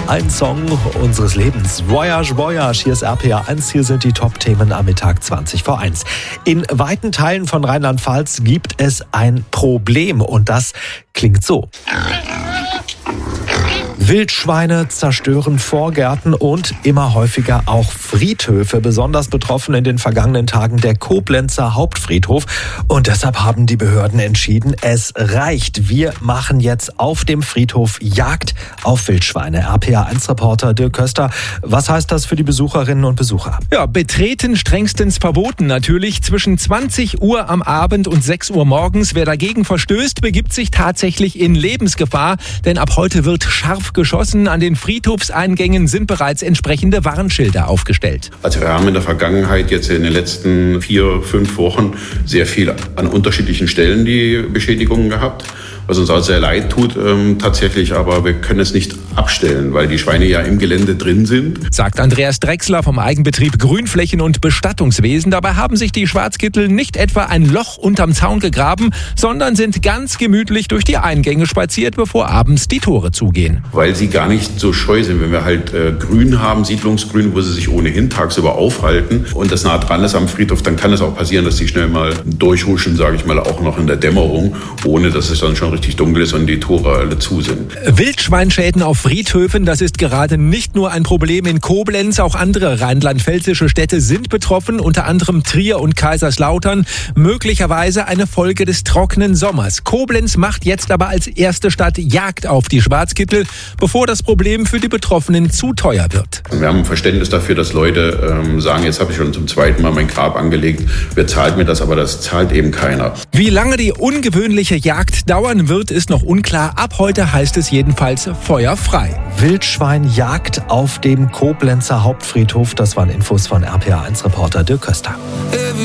Ein Song unseres Lebens. Voyage, Voyage, hier ist RPA 1, hier sind die Top-Themen am Mittag 20 vor 1. In weiten Teilen von Rheinland-Pfalz gibt es ein Problem und das klingt so. Wildschweine zerstören Vorgärten und immer häufiger auch Friedhöfe. Besonders betroffen in den vergangenen Tagen der Koblenzer Hauptfriedhof. Und deshalb haben die Behörden entschieden, es reicht. Wir machen jetzt auf dem Friedhof Jagd auf Wildschweine. RPA1-Reporter Dirk Köster. Was heißt das für die Besucherinnen und Besucher? Ja, betreten strengstens verboten natürlich. Zwischen 20 Uhr am Abend und 6 Uhr morgens. Wer dagegen verstößt, begibt sich tatsächlich in Lebensgefahr. Denn ab heute wird scharf geschossen. An den Friedhofseingängen sind bereits entsprechende Warnschilder aufgestellt. Also wir haben in der Vergangenheit jetzt in den letzten 4-5 Wochen sehr viel an unterschiedlichen Stellen die Beschädigungen gehabt, was uns auch sehr leid tut tatsächlich, aber wir können es nicht abstellen, weil die Schweine ja im Gelände drin sind. Sagt Andreas Drechsler vom Eigenbetrieb Grünflächen- und Bestattungswesen. Dabei haben sich die Schwarzkittel nicht etwa ein Loch unterm Zaun gegraben, sondern sind ganz gemütlich durch die Eingänge spaziert, bevor abends die Tore zugehen. Weil sie gar nicht so scheu sind. Wenn wir halt Grün haben, Siedlungsgrün, wo sie sich ohnehin tagsüber aufhalten und das nah dran ist am Friedhof, dann kann es auch passieren, dass die schnell mal durchhuschen, sage ich mal, auch noch in der Dämmerung, ohne dass es dann schon richtig dunkel ist und die Tore alle zu sind. Wildschweinschäden auf Friedhöfen, das ist gerade nicht nur ein Problem in Koblenz, auch andere rheinland-pfälzische Städte sind betroffen, unter anderem Trier und Kaiserslautern, möglicherweise eine Folge des trockenen Sommers. Koblenz macht jetzt aber als erste Stadt Jagd auf die Schwarzkittel, bevor das Problem für die Betroffenen zu teuer wird. Wir haben Verständnis dafür, dass Leute sagen, jetzt habe ich schon zum zweiten Mal mein Grab angelegt, wer zahlt mir das, aber das zahlt eben keiner. Wie lange die ungewöhnliche Jagd dauern wird, ist noch unklar. Ab heute heißt es jedenfalls feuerfrei. Wildschweinjagd auf dem Koblenzer Hauptfriedhof. Das waren Infos von RPA1-Reporter Dirk Köster.